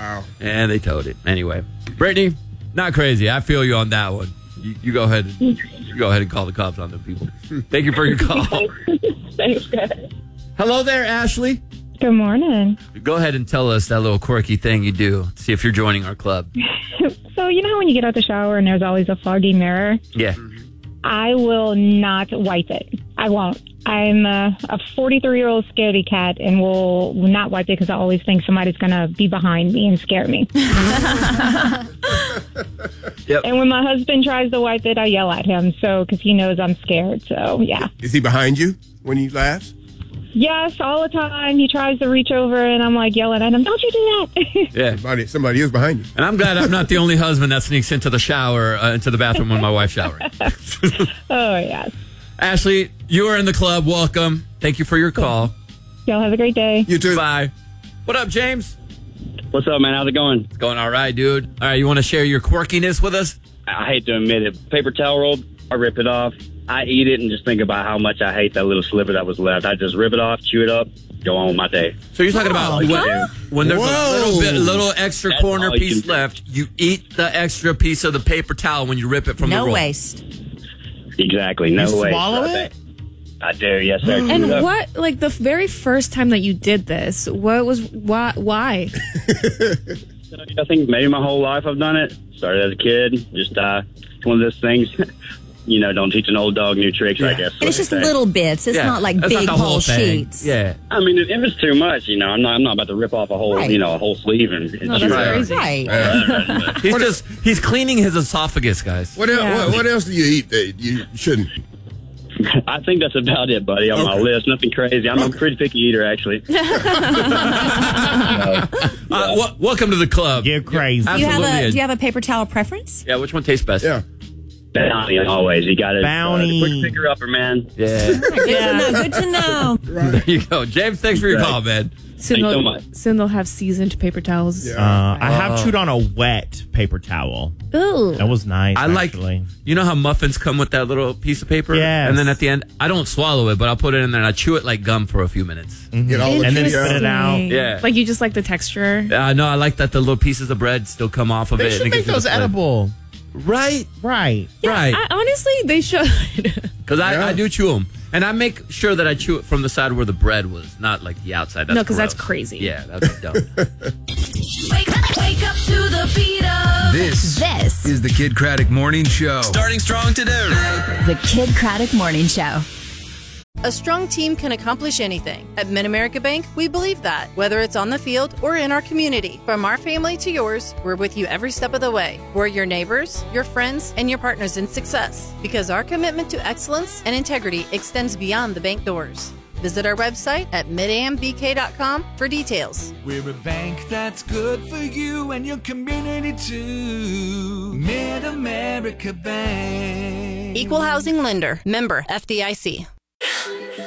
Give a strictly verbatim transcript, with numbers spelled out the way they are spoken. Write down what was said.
Wow. And they towed it. Anyway, Brittany, not crazy. I feel you on that one. You, you go ahead and you go ahead and call the cops on them people. Thank you for your call. Thanks, guys. Hello there, Ashley. Good morning. Go ahead and tell us that little quirky thing you do. See if you're joining our club. So, you know how when you get out the shower and there's always a foggy mirror? Yeah. I will not wipe it. I won't. I'm a, a forty-three-year-old scaredy cat and will not wipe it because I always think somebody's going to be behind me and scare me. Yep. And when my husband tries to wipe it, I yell at him so because he knows I'm scared. So, yeah. Is he behind you when he laughs? Yes, all the time. He tries to reach over and I'm like yelling at him, don't you do that? Yeah. Somebody, somebody is behind you. And I'm glad I'm not the only husband that sneaks into the shower, uh, into the bathroom when my wife's showering. Oh, yes. Ashley, you are in the club. Welcome. Thank you for your call. Y'all have a great day. You too. Bye. What up, James? What's up, man? How's it going? It's going all right, dude. All right, you want to share your quirkiness with us? I hate to admit it. Paper towel roll, I rip it off. I eat it and just think about how much I hate that little sliver that was left. I just rip it off, chew it up, go on with my day. So you're talking about when, when there's Whoa. a little bit, little extra That's corner all you piece can do. left, you eat the extra piece of the paper towel when you rip it from the No roll. waste. Exactly. No You way. swallow I it? I do, yes, sir. And Chew it up. what, like the very first time that you did this, what was, why? why? I think maybe my whole life I've done it. Started as a kid. Just uh, it's one of those things. You know, don't teach an old dog new tricks, I guess. And it's just Say. little bits. It's Yeah, not like that's big not the whole thing. sheets. Yeah. I mean, if it's too much, you know, I'm not. I'm not about to rip off a whole, Right. you know, a whole sleeve and. and No, chew that's it up. crazy. Right. He's just, he's cleaning his esophagus, guys. What, el- Yeah. what, what else do you eat that you shouldn't? I think that's about it, buddy, on my Okay. list. Nothing crazy. I'm a pretty picky eater, actually. Uh, w- welcome to the club. You're crazy. Do you have Absolutely. a Do you have a paper towel preference? Yeah, which one tastes best? Yeah. Bounty, always. You got it. Bounty. Uh, quick picker upper, man. Yeah. Good to know. Good to know. There you go. James, thanks for your call, man. Soon Thanks so they'll, much. soon they'll have seasoned paper towels. Yeah. Uh, I have chewed on a wet paper towel. Ooh. That was nice. I like, actually. you know how muffins come with that little piece of paper? Yes. And then at the end, I don't swallow it, but I'll put it in there and I chew it like gum for a few minutes. Get all the And then cheese spit it out. Yeah. Like you just like the texture. Uh, no, I like that the little pieces of bread still come off of They it. should and it make gives you those the flavor. edible. Right, Right. right. I, honestly, they should. Because I, Yeah. I do chew them. And I make sure that I chew it from the side where the bread was, not like the outside. That's No, 'cause that's gross. crazy. Yeah, that's dumb. Wake up, wake up to the beat of This this. is the Kid Craddock Morning Show. Starting strong today. The Kid Craddock Morning Show. A strong team can accomplish anything. At Mid-America Bank, we believe that, whether it's on the field or in our community. From our family to yours, we're with you every step of the way. We're your neighbors, your friends, and your partners in success. Because our commitment to excellence and integrity extends beyond the bank doors. Visit our website at mid a m b k dot com for details. We're a bank that's good for you and your community too. Mid-America Bank. Equal Housing Lender. Member F D I C.